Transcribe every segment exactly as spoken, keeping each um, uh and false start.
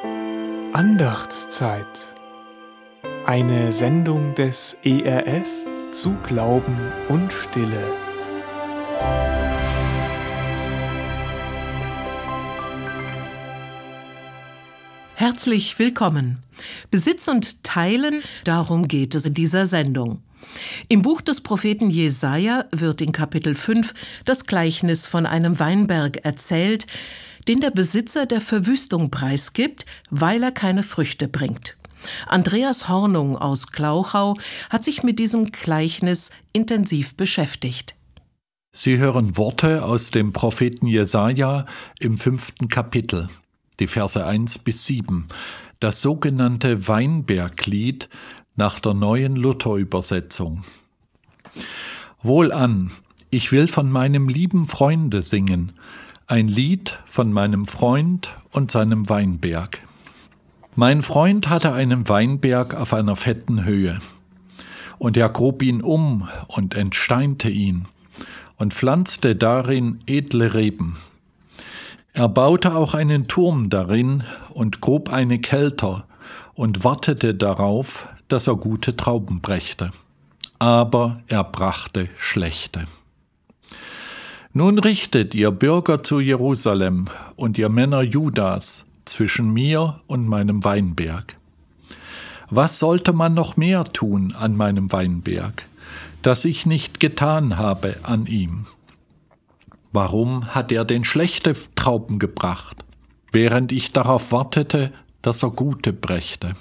Andachtszeit. Eine Sendung des E R F zu Glauben und Stille. Herzlich willkommen. Besitz und Teilen, darum geht es in dieser Sendung. Im Buch des Propheten Jesaja wird in Kapitel fünf das Gleichnis von einem Weinberg erzählt, den der Besitzer der Verwüstung preisgibt, weil er keine Früchte bringt. Andreas Hornung aus Glauchau hat sich mit diesem Gleichnis intensiv beschäftigt. Sie hören Worte aus dem Propheten Jesaja im fünften Kapitel, die Verse eins bis sieben, das sogenannte Weinberglied nach der neuen Luther-Übersetzung. Wohlan, ich will von meinem lieben Freunde singen, ein Lied von meinem Freund und seinem Weinberg. Mein Freund hatte einen Weinberg auf einer fetten Höhe, und er grub ihn um und entsteinte ihn und pflanzte darin edle Reben. Er baute auch einen Turm darin und grub eine Kelter und wartete darauf, dass er gute Trauben brächte. Aber er brachte schlechte. Nun richtet ihr Bürger zu Jerusalem und ihr Männer Judas zwischen mir und meinem Weinberg. Was sollte man noch mehr tun an meinem Weinberg, das ich nicht getan habe an ihm? Warum hat er denn schlechte Trauben gebracht, während ich darauf wartete, dass er gute brächte?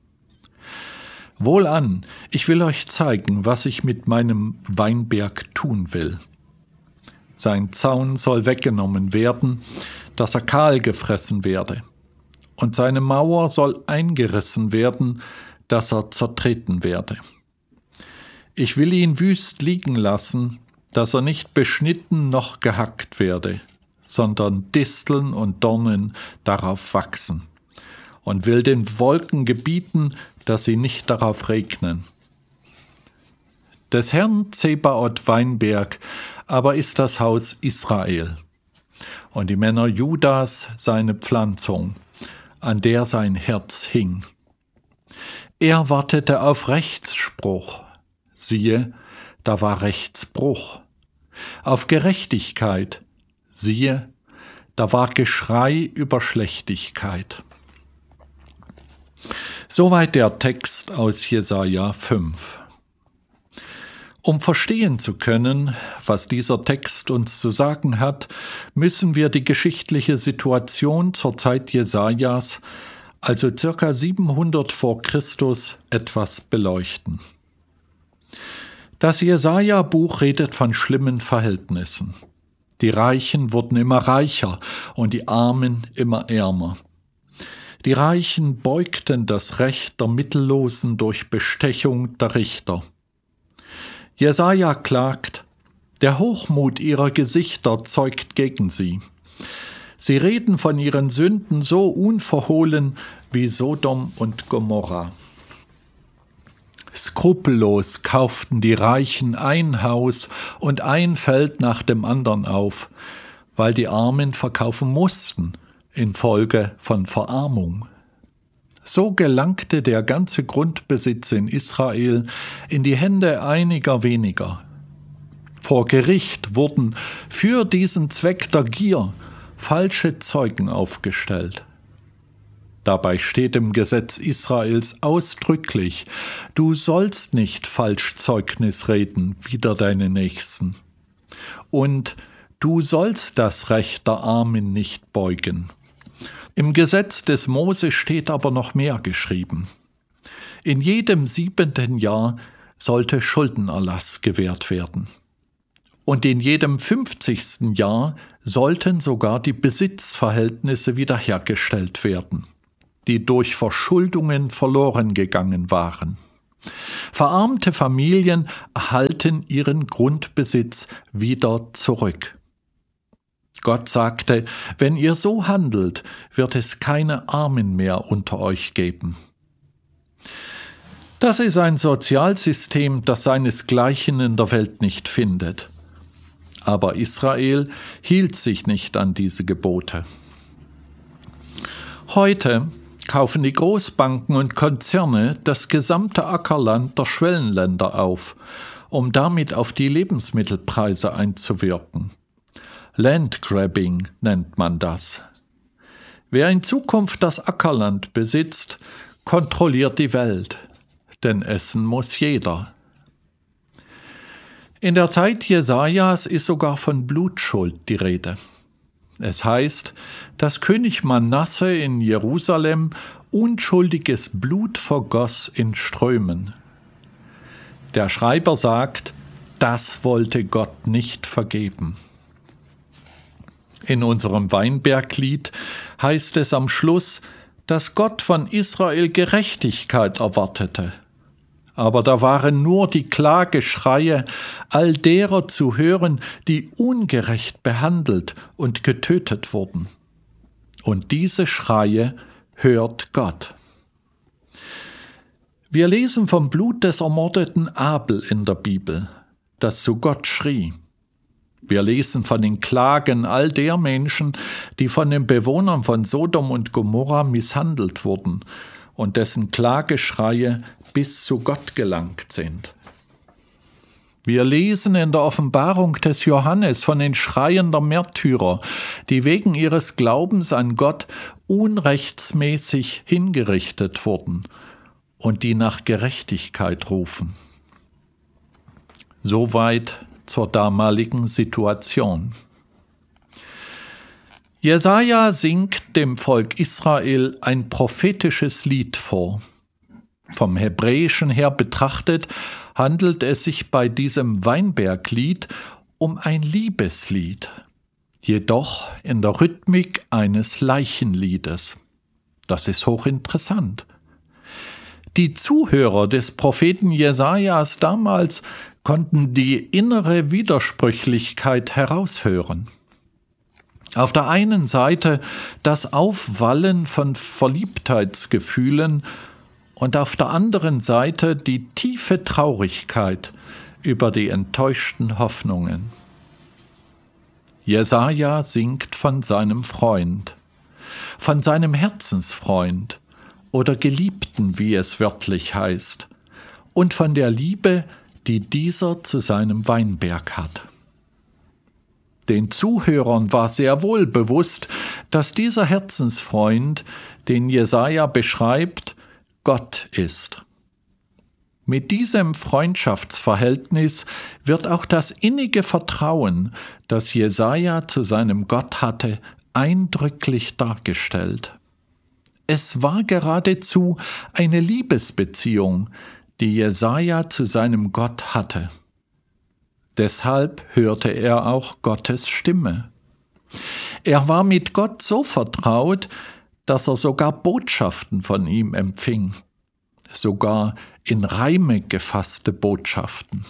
Wohlan, ich will euch zeigen, was ich mit meinem Weinberg tun will. Sein Zaun soll weggenommen werden, dass er kahl gefressen werde, und seine Mauer soll eingerissen werden, dass er zertreten werde. Ich will ihn wüst liegen lassen, dass er nicht beschnitten noch gehackt werde, sondern Disteln und Dornen darauf wachsen, und will den Wolken gebieten, dass sie nicht darauf regnen. Des Herrn Zebaoth Weinberg aber ist das Haus Israel, und die Männer Judas seine Pflanzung, an der sein Herz hing. Er wartete auf Rechtsspruch, siehe, da war Rechtsbruch. Auf Gerechtigkeit, siehe, da war Geschrei über Schlechtigkeit. Soweit der Text aus Jesaja fünf. Um verstehen zu können, was dieser Text uns zu sagen hat, müssen wir die geschichtliche Situation zur Zeit Jesajas, also circa siebenhundert vor Christus, etwas beleuchten. Das Jesaja-Buch redet von schlimmen Verhältnissen. Die Reichen wurden immer reicher und die Armen immer ärmer. Die Reichen beugten das Recht der Mittellosen durch Bestechung der Richter. Jesaja klagt, der Hochmut ihrer Gesichter zeugt gegen sie. Sie reden von ihren Sünden so unverhohlen wie Sodom und Gomorra. Skrupellos kauften die Reichen ein Haus und ein Feld nach dem anderen auf, weil die Armen verkaufen mussten, infolge von Verarmung. So gelangte der ganze Grundbesitz in Israel in die Hände einiger weniger. Vor Gericht wurden für diesen Zweck der Gier falsche Zeugen aufgestellt. Dabei steht im Gesetz Israels ausdrücklich, du sollst nicht falsch Zeugnis reden wider deine Nächsten. Und du sollst das Recht der Armen nicht beugen. Im Gesetz des Mose steht aber noch mehr geschrieben. In jedem siebenten Jahr sollte Schuldenerlass gewährt werden. Und in jedem fünfzigsten Jahr sollten sogar die Besitzverhältnisse wiederhergestellt werden, die durch Verschuldungen verloren gegangen waren. Verarmte Familien erhalten ihren Grundbesitz wieder zurück. Gott sagte, wenn ihr so handelt, wird es keine Armen mehr unter euch geben. Das ist ein Sozialsystem, das seinesgleichen in der Welt nicht findet. Aber Israel hielt sich nicht an diese Gebote. Heute kaufen die Großbanken und Konzerne das gesamte Ackerland der Schwellenländer auf, um damit auf die Lebensmittelpreise einzuwirken. Landgrabbing nennt man das. Wer in Zukunft das Ackerland besitzt, kontrolliert die Welt, denn essen muss jeder. In der Zeit Jesajas ist sogar von Blutschuld die Rede. Es heißt, dass König Manasse in Jerusalem unschuldiges Blut vergoss in Strömen. Der Schreiber sagt, das wollte Gott nicht vergeben. In unserem Weinberglied heißt es am Schluss, dass Gott von Israel Gerechtigkeit erwartete. Aber da waren nur die Klageschreie all derer zu hören, die ungerecht behandelt und getötet wurden. Und diese Schreie hört Gott. Wir lesen vom Blut des ermordeten Abel in der Bibel, das zu Gott schrie. Wir lesen von den Klagen all der Menschen, die von den Bewohnern von Sodom und Gomorra misshandelt wurden und dessen Klageschreie bis zu Gott gelangt sind. Wir lesen in der Offenbarung des Johannes von den Schreien der Märtyrer, die wegen ihres Glaubens an Gott unrechtsmäßig hingerichtet wurden und die nach Gerechtigkeit rufen. Soweit zur damaligen Situation. Jesaja singt dem Volk Israel ein prophetisches Lied vor. Vom Hebräischen her betrachtet handelt es sich bei diesem Weinberglied um ein Liebeslied, jedoch in der Rhythmik eines Leichenliedes. Das ist hochinteressant. Die Zuhörer des Propheten Jesajas damals konnten die innere Widersprüchlichkeit heraushören. Auf der einen Seite das Aufwallen von Verliebtheitsgefühlen und auf der anderen Seite die tiefe Traurigkeit über die enttäuschten Hoffnungen. Jesaja singt von seinem Freund, von seinem Herzensfreund oder Geliebten, wie es wörtlich heißt, und von der Liebe, die dieser zu seinem Weinberg hat. Den Zuhörern war sehr wohl bewusst, dass dieser Herzensfreund, den Jesaja beschreibt, Gott ist. Mit diesem Freundschaftsverhältnis wird auch das innige Vertrauen, das Jesaja zu seinem Gott hatte, eindrücklich dargestellt. Es war geradezu eine Liebesbeziehung, die Jesaja zu seinem Gott hatte. Deshalb hörte er auch Gottes Stimme. Er war mit Gott so vertraut, dass er sogar Botschaften von ihm empfing, sogar in Reime gefasste Botschaften.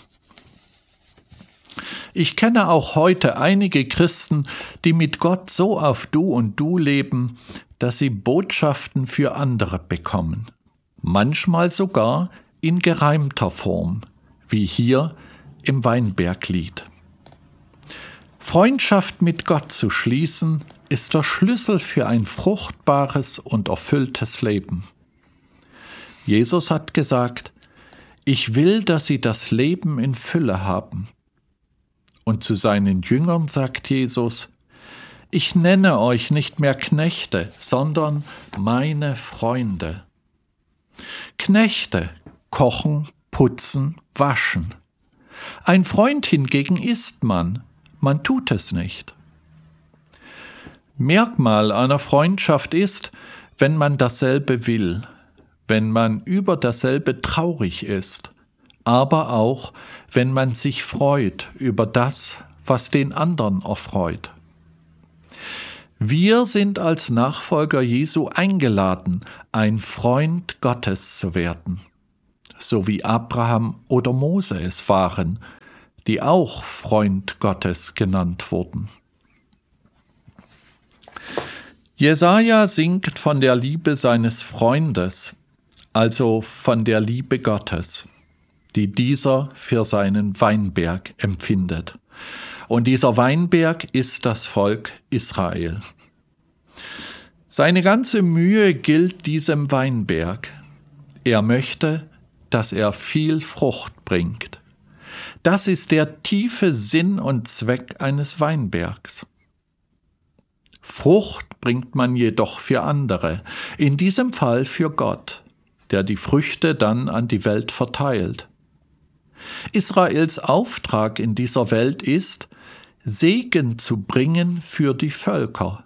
Ich kenne auch heute einige Christen, die mit Gott so auf Du und Du leben, dass sie Botschaften für andere bekommen, manchmal sogar in gereimter Form, wie hier im Weinberglied. Freundschaft mit Gott zu schließen, ist der Schlüssel für ein fruchtbares und erfülltes Leben. Jesus hat gesagt, ich will, dass sie das Leben in Fülle haben. Und zu seinen Jüngern sagt Jesus, ich nenne euch nicht mehr Knechte, sondern meine Freunde. Knechte kochen, putzen, waschen. Ein Freund hingegen isst man, man tut es nicht. Merkmal einer Freundschaft ist, wenn man dasselbe will, wenn man über dasselbe traurig ist, aber auch, wenn man sich freut über das, was den anderen erfreut. Wir sind als Nachfolger Jesu eingeladen, ein Freund Gottes zu werden, so wie Abraham oder Mose es waren, die auch Freund Gottes genannt wurden. Jesaja singt von der Liebe seines Freundes, also von der Liebe Gottes, die dieser für seinen Weinberg empfindet. Und dieser Weinberg ist das Volk Israel. Seine ganze Mühe gilt diesem Weinberg. Er möchte, dass er viel Frucht bringt. Das ist der tiefe Sinn und Zweck eines Weinbergs. Frucht bringt man jedoch für andere, in diesem Fall für Gott, der die Früchte dann an die Welt verteilt. Israels Auftrag in dieser Welt ist, Segen zu bringen für die Völker.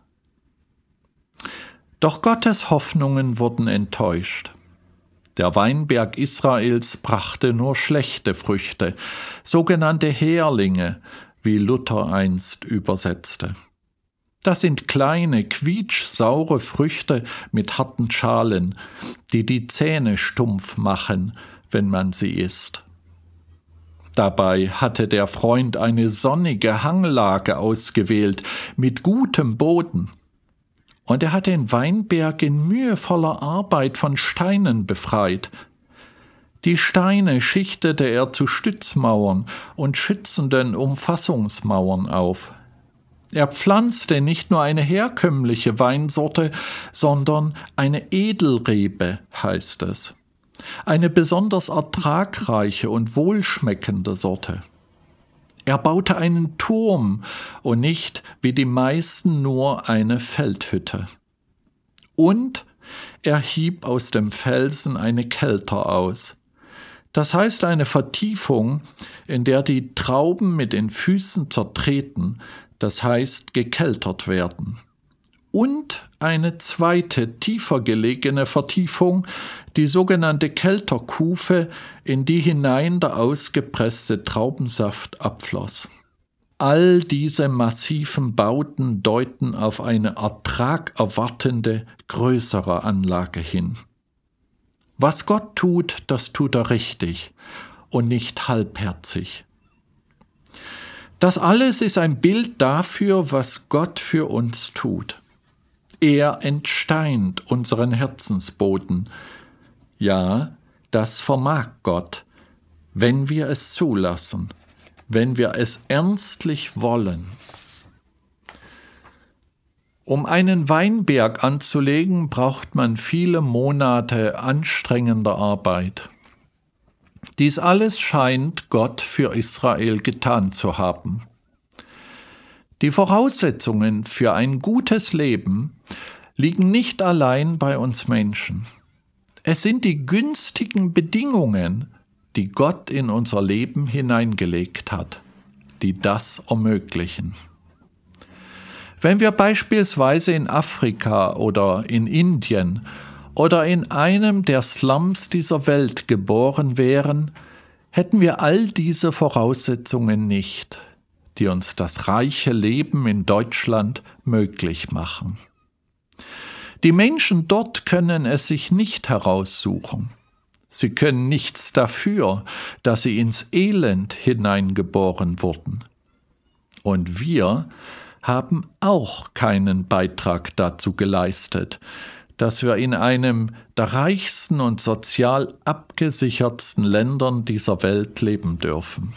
Doch Gottes Hoffnungen wurden enttäuscht. Der Weinberg Israels brachte nur schlechte Früchte, sogenannte Härlinge, wie Luther einst übersetzte. Das sind kleine, quietschsaure Früchte mit harten Schalen, die die Zähne stumpf machen, wenn man sie isst. Dabei hatte der Freund eine sonnige Hanglage ausgewählt, mit gutem Boden. Und er hat den Weinberg in mühevoller Arbeit von Steinen befreit. Die Steine schichtete er zu Stützmauern und schützenden Umfassungsmauern auf. Er pflanzte nicht nur eine herkömmliche Weinsorte, sondern eine Edelrebe, heißt es. Eine besonders ertragreiche und wohlschmeckende Sorte. Er baute einen Turm und nicht, wie die meisten, nur eine Feldhütte. Und er hieb aus dem Felsen eine Kelter aus. Das heißt eine Vertiefung, in der die Trauben mit den Füßen zertreten, das heißt gekeltert werden. Und eine zweite, tiefer gelegene Vertiefung, die sogenannte Kelterkufe, in die hinein der ausgepresste Traubensaft abfloss. All diese massiven Bauten deuten auf eine ertragerwartende, größere Anlage hin. Was Gott tut, das tut er richtig und nicht halbherzig. Das alles ist ein Bild dafür, was Gott für uns tut. Er entsteint unseren Herzensboden. Ja, das vermag Gott, wenn wir es zulassen, wenn wir es ernstlich wollen. Um einen Weinberg anzulegen, braucht man viele Monate anstrengender Arbeit. Dies alles scheint Gott für Israel getan zu haben. Die Voraussetzungen für ein gutes Leben liegen nicht allein bei uns Menschen. Es sind die günstigen Bedingungen, die Gott in unser Leben hineingelegt hat, die das ermöglichen. Wenn wir beispielsweise in Afrika oder in Indien oder in einem der Slums dieser Welt geboren wären, hätten wir all diese Voraussetzungen nicht, die uns das reiche Leben in Deutschland möglich machen. Die Menschen dort können es sich nicht heraussuchen. Sie können nichts dafür, dass sie ins Elend hineingeboren wurden. Und wir haben auch keinen Beitrag dazu geleistet, dass wir in einem der reichsten und sozial abgesichertsten Ländern dieser Welt leben dürfen.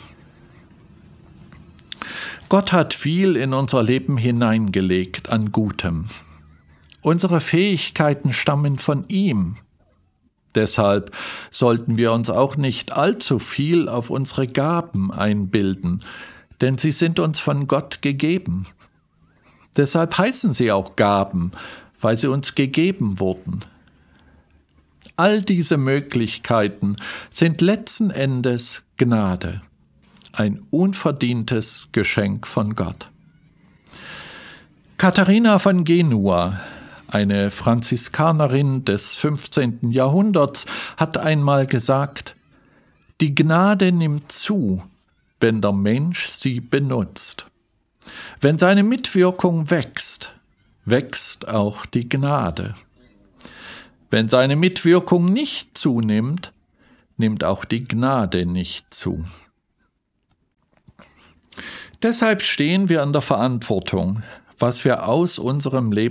Gott hat viel in unser Leben hineingelegt an Gutem. Unsere Fähigkeiten stammen von ihm. Deshalb sollten wir uns auch nicht allzu viel auf unsere Gaben einbilden, denn sie sind uns von Gott gegeben. Deshalb heißen sie auch Gaben, weil sie uns gegeben wurden. All diese Möglichkeiten sind letzten Endes Gnade, ein unverdientes Geschenk von Gott. Katharina von Genua, eine Franziskanerin des fünfzehnten Jahrhunderts, hat einmal gesagt: Die Gnade nimmt zu, wenn der Mensch sie benutzt. Wenn seine Mitwirkung wächst, wächst auch die Gnade. Wenn seine Mitwirkung nicht zunimmt, nimmt auch die Gnade nicht zu. Deshalb stehen wir in der Verantwortung, was wir aus unserem Leben